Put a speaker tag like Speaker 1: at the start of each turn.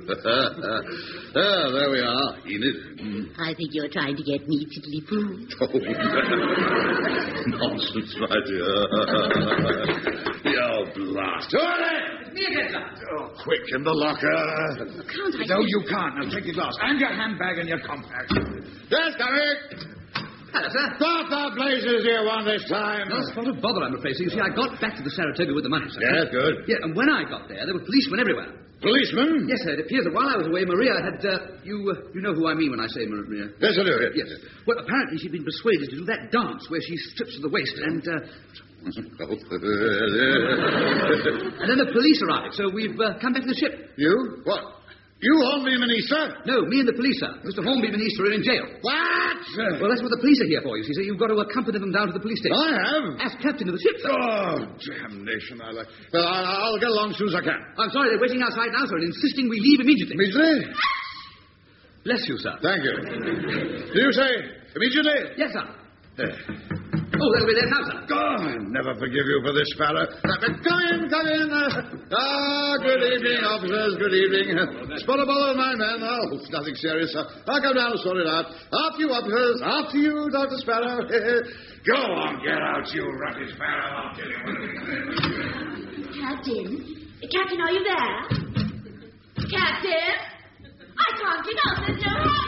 Speaker 1: There we are, Enid.
Speaker 2: I think you're trying to get me tiddly-poo.
Speaker 1: Oh, nonsense, my dear. Oh, blast.
Speaker 3: Me again, sir.
Speaker 1: Oh, quick, in the locker.
Speaker 2: Can't I...
Speaker 3: No, you can't. Now take your glass and your handbag and your compact.
Speaker 1: Yes, Derek.
Speaker 3: Hello, sir.
Speaker 1: What the blazes do you want this time?
Speaker 3: No spot of bother, I'm afraid. So you see, I got back to the Saratoga with the money, sir.
Speaker 1: Yeah, good.
Speaker 3: Yeah, and when I got there were policemen everywhere.
Speaker 1: Policeman?
Speaker 3: Yes, sir. It appears that while I was away, Maria had, you know who I mean when I say Maria.
Speaker 1: Yes, I do.
Speaker 3: Yes. Well, apparently she'd been persuaded to do that dance where she strips to the waist and, and then the police arrived, so we've come back to the ship.
Speaker 1: You? What? You, Hornby and Manisa?
Speaker 3: No, me and the police, sir. Mr. Hornby and Manisa are in jail.
Speaker 1: What?
Speaker 3: Well, that's what the police are here for, you see, so you've got to accompany them down to the police station.
Speaker 1: I have?
Speaker 3: As captain of the ship, sir.
Speaker 1: Oh, damnation. Well, I'll get along as soon as I can.
Speaker 3: I'm sorry, they're waiting outside now, sir, and insisting we leave immediately.
Speaker 1: Immediately?
Speaker 3: Bless you, sir.
Speaker 1: Thank you. Do you say immediately?
Speaker 3: Yes, sir. Oh, they'll be there now, sir.
Speaker 1: God, I never forgive you for this, Sparrow. Come in. Good evening, officers. Good evening. Spot a bother of my men. Oh, it's nothing serious, sir. I'll come down and sort it out. After you, officers. After you, Dr. Sparrow. Go on, get out, you rotten Sparrow. I'll tell you what it is.
Speaker 2: Captain, are you there? Captain? I can't get out. There's no help.